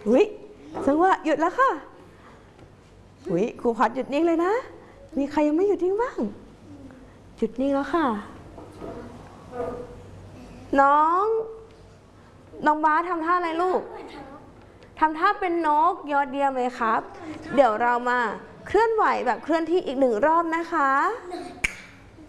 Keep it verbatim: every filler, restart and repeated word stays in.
วิจังหวะหยุดแล้วค่ะวิครูพัดหยุดนิ่งเลยนะมีใครยังไม่หยุดนิ่งบ้างหยุดนิ่งแล้วค่ะน้องน้องบาสทำท่าอะไรลูกทำท่าเป็นนกยอดเยี่ยมเลยครับเดี๋ยวเรามาเคลื่อนไหวแบบเคลื่อนที่อีกหนึ่งรอบนะคะ